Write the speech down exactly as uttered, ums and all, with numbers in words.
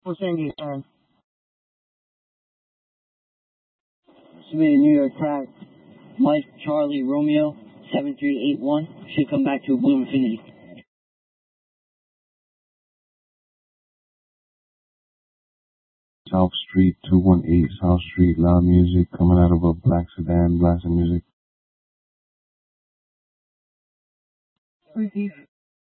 Los Angeles time. Submitted New York track. Mike Charlie Romeo seven three eight one. Should come back to Blue Infinity. South Street, two one eight South Street, loud music coming out of a black sedan, blasting music. Receive.